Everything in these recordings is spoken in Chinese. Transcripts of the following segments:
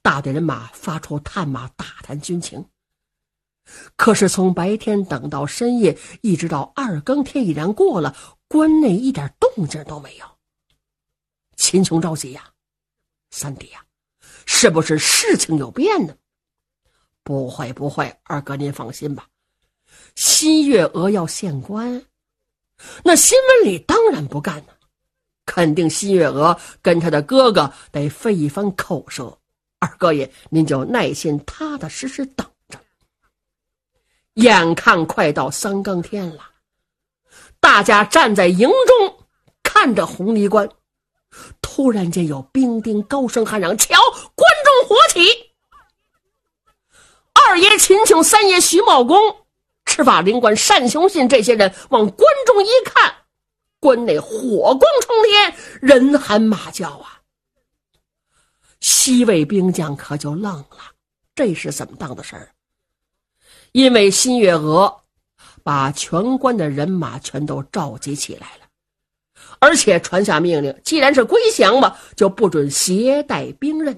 大队人马发出探马打探军情。可是从白天等到深夜，一直到2更天已然过了，关内一点动静都没有。秦琼着急呀，三弟呀，是不是事情有变呢？不会，二哥您放心吧，新月娥要县官，那新闻里当然不干呢，肯定新月娥跟他的哥哥得费一番口舌。二哥爷您就耐心踏踏实实等着。眼看快到3更天了，大家站在营中看着红泥关，突然间有兵丁高声喊嚷，瞧，关中火起！二爷秦琼、三爷徐茂公、赤发灵官单雄信这些人往关中一看，关内火光冲天，人喊马叫啊！西魏兵将可就愣了，这是怎么当的事儿？因为新月娥把全关的人马全都召集起来了，而且传下命令，既然是归降嘛，就不准携带兵刃。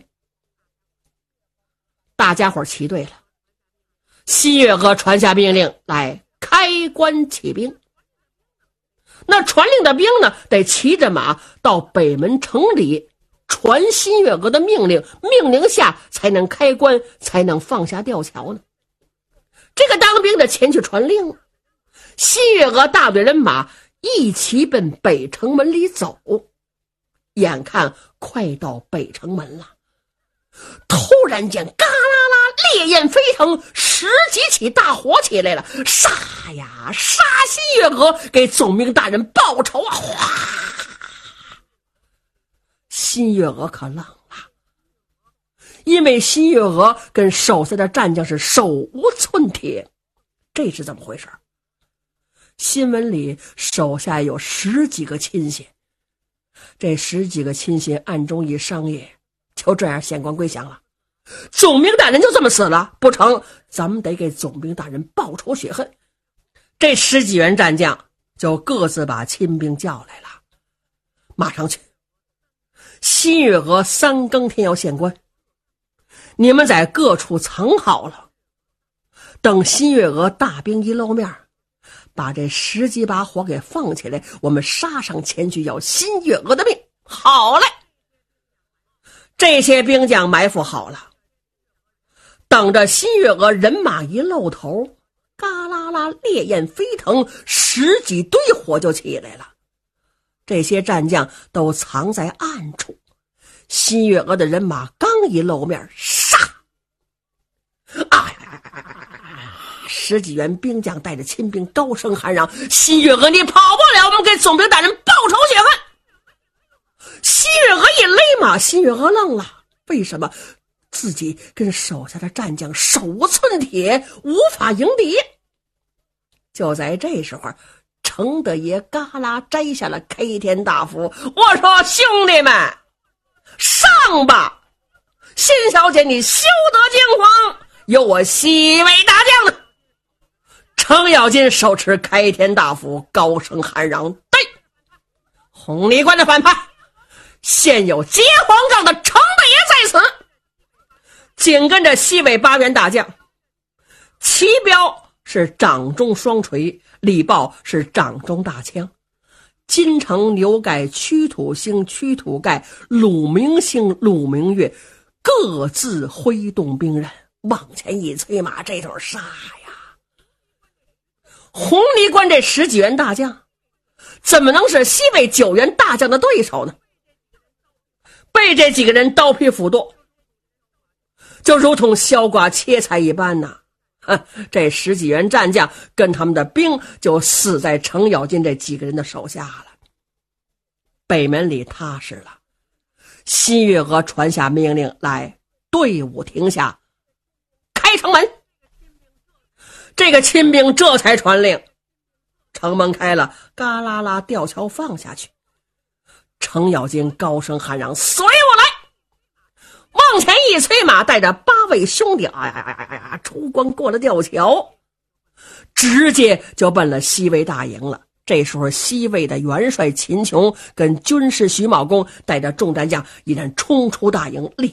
大家伙齐对了，新月娥传下命令来开关起兵。那传令的兵呢，得骑着马到北门城里传新月娥的命令，命令下才能开关，才能放下吊桥呢。这个当兵的前去传令，新月娥大队人马一齐奔北城门里走。眼看快到北城门了，突然间嘎啦啦烈焰飞腾，10几起大火起来了，杀呀杀新月娥，给总兵大人报仇啊！哗！新月娥可愣了，因为新月娥跟手下的战将是手无寸铁。这是怎么回事？新闻里手下有10几个亲信，这10几个亲信暗中一商议，就这样县官归降了，总兵大人就这么死了，不成，咱们得给总兵大人报仇雪恨。这10几员战将就各自把亲兵叫来了，马上去。新月娥3更天要县官，你们在各处藏好了，等新月娥大兵一露面，把这10几把火给放起来，我们杀上前去要新月娥的命。好嘞！这些兵将埋伏好了，等着新月娥人马一露头，嘎啦啦烈焰飞腾，10几堆火就起来了。这些战将都藏在暗处，新月娥的人马刚一露面，杀！10几员兵将带着亲兵高声喊嚷，新月娥你跑不了，我们给总兵大人报仇雪恨。新月娥一勒马，新月娥愣了，为什么自己跟手下的战将手无寸铁，无法迎敌？就在这时候，程德爷嘎啦摘下了开天大斧，我说兄弟们上吧，新小姐你休得惊慌，有我西魏大将呢。程咬金手持开天大斧，高声喊嚷，对，红泥关的反叛，现有结黄帐的程德爷在此。紧跟着西魏8员大将，齐彪是掌中双锤，李豹是掌中大枪，金城、牛盖、屈土星、屈土盖、鲁明星、鲁明月各自挥动兵刃，往前一催马，这头杀呀！红泥关这10几员大将怎么能是西魏9员大将的对手呢？被这几个人刀劈斧剁，就如同削瓜切菜一般呐！这10几员战将跟他们的兵就死在程咬金这几个人的手下了。北门里踏实了，新月娥传下命令来，队伍停下，开城门。这个亲兵这才传令，城门开了，嘎啦啦吊桥放下去。程咬金高声喊嚷，随我来！往前一催马，带着8位兄弟出关过了吊桥，直接就奔了西魏大营了。这时候西魏的元帅秦琼跟军师徐茂公带着众战将已然冲出大营，立